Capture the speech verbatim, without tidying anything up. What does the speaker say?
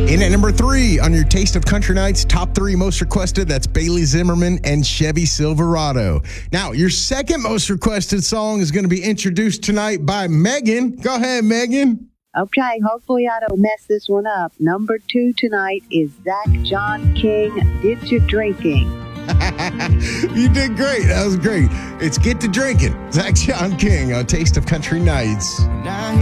In at number three on your Taste of Country Nights top three most requested, that's Bailey Zimmerman and Chevy Silverado. Now, your second most requested song is going to be introduced tonight by Megan. Go ahead, Megan. Okay, hopefully I don't mess this one up. Number two tonight is Zach John King, Get You Drinking. You did great. That was great. It's Get to Drinking. Zach John King on Taste of Country Nights.